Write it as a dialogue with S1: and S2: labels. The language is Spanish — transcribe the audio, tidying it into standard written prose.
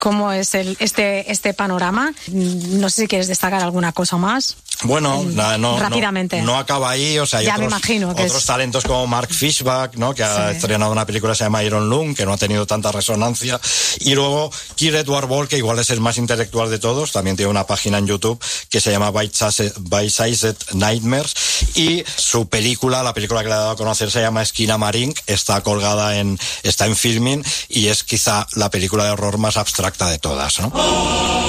S1: cómo es este panorama. No sé si quieres destacar alguna cosa más.
S2: Bueno,
S1: rápidamente.
S2: No acaba ahí, o sea, hay otros talentos como Mark Fishback, ¿no? Que ha estrenado una película que se llama Iron Lung, que no ha tenido tanta resonancia. Y luego Kirk Edward Ball, que igual es el más intelectual de todos, también tiene una página en YouTube que se llama Bite-Sized Nightmares. Y su película, la película que le ha dado a conocer, se llama Esquina Marín, está en Filmin, y es quizá la película de horror más abstracta de todas, ¿no?